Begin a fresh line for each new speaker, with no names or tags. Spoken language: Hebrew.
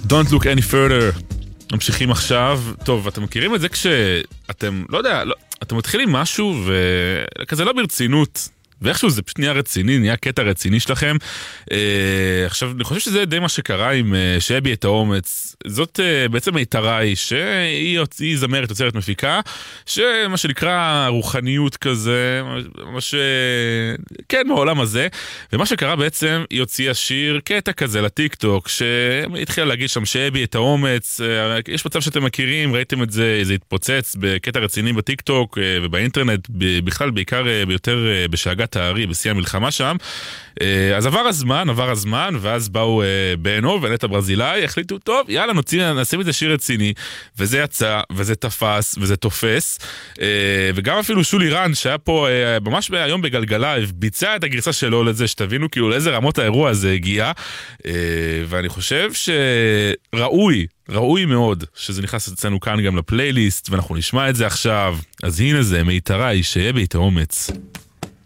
Don't look any further. ממשיכים עכשיו. טוב, אתם מכירים את זה כשאתם, לא יודע, אתם מתחילים משהו וכזה לא ברצינות. ואיכשהו זה פשוט נהיה רציני, נהיה קטע רציני שלכם. עכשיו, אני חושב שזה די מה שקרה עם שהביע את האומץ. זאת בעצם היתראי, שהיא זמרת, יוצרת, מפיקה, שמה שנקרא רוחניות כזה, ממש, כן, בעולם הזה. ומה שקרה בעצם, היא הוציאה שיר, קטע כזה לטיק טוק, שהתחילה להגיד שם שהביע את האומץ. יש מצב שאתם מכירים, ראיתם את זה, זה התפוצץ בקטע רציני בטיק טוק ובאינטרנט, בכלל בעיקר ביותר בשאגת הארי, בשיא המלחמה שם. אז עבר הזמן, ואז באו בנו ונטע ברזילאי, החליטו, טוב, יאללה, נשים את זה שיר רציני, וזה יצא, וזה תפס, וזה תופס, וגם אפילו שולי רן, שהיה פה ממש היום בגלגלה, ביצע את הגרסה שלו לזה, שתבינו כאילו לאיזה רמות האירוע הזה הגיע, ואני חושב ראוי מאוד שזה נכנס אצלנו כאן גם לפלייליסט, ואנחנו נשמע את זה עכשיו. אז הנה זה, מיתראי, שיהיה בי את האומץ.